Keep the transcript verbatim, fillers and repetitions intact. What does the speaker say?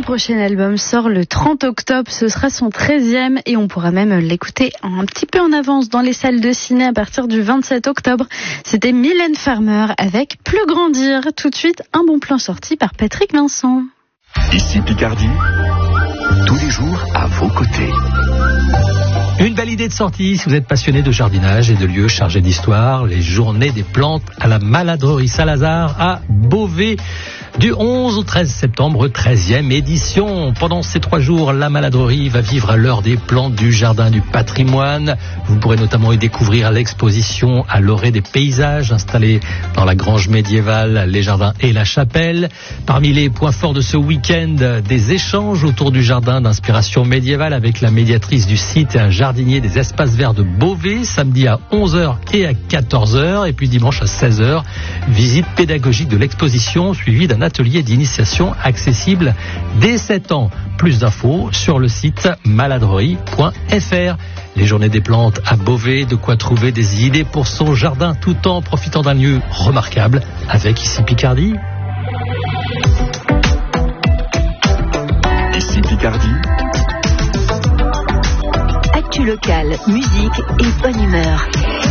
prochain album sort le trente octobre, ce sera son treizième et on pourra même l'écouter un petit peu en avance dans les salles de ciné à partir du vingt-sept octobre. C'était Mylène Farmer avec Plus grandir. Tout de suite, un bon plan sorti par Patrick Vincent. Ici Picardie, tous les jours à vos côtés. Une belle idée de sortie si vous êtes passionné de jardinage et de lieux chargés d'histoire. Les journées des plantes à la Maladrerie Salazar à Beauvais. Du onze au treize septembre, treizième édition. Pendant ces trois jours, la Maladrerie va vivre à l'heure des plantes du Jardin du patrimoine. Vous pourrez notamment y découvrir l'exposition à l'orée des paysages installée dans la grange médiévale, les jardins et la chapelle. Parmi les points forts de ce week-end, des échanges autour du jardin d'inspiration médiévale avec la médiatrice du site et un jardinier des espaces verts de Beauvais, samedi à onze heures et à quatorze heures. Et puis dimanche à seize heures, visite pédagogique de l'exposition suivie d'un atelier d'initiation accessible dès sept ans. Plus d'infos sur le site maladrerie point f r. Les journées des plantes à Beauvais, de quoi trouver des idées pour son jardin tout en profitant d'un lieu remarquable avec Ici Picardie. Ici Picardie. Actu locale, musique et bonne humeur.